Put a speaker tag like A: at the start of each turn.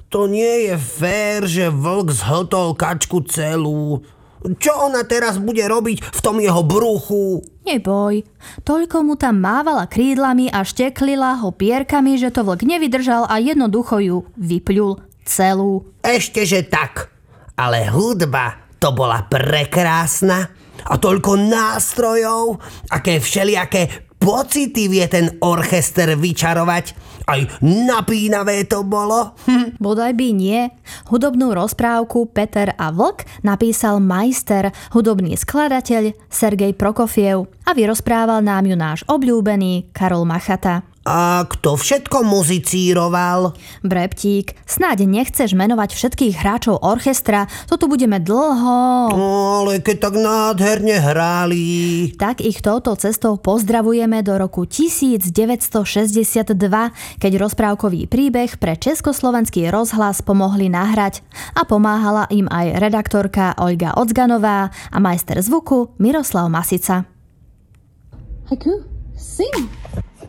A: To nie je fér, že vlk zhltol kačku celú. Čo ona teraz bude robiť v tom jeho bruchu?
B: Neboj, toľko mu tam mávala krídlami a šteklila ho pierkami, že to vlk nevydržal a jednoducho ju vypľul celú.
A: Ešteže tak, ale hudba to bola prekrásna a toľko nástrojov, aké všelijaké pocity vie ten orchester vyčarovať. Aj napínavé to bolo.
B: Bodaj by nie. Hudobnú rozprávku Peter a vlk napísal majster, hudobný skladateľ Sergej Prokofiev a vyrozprával nám ju náš obľúbený Karol Machata.
A: A kto všetko muzicíroval?
B: Breptík, snáď nechceš menovať všetkých hráčov orchestra, to tu budeme dlho.
A: Ale keď tak nádherne hráli.
B: Tak ich touto cestou pozdravujeme do roku 1962, keď rozprávkový príbeh pre Československý rozhlas pomohli nahrať a pomáhala im aj redaktorka Olga Ocganová a majster zvuku Miroslav Masica.
C: Haiku, sing!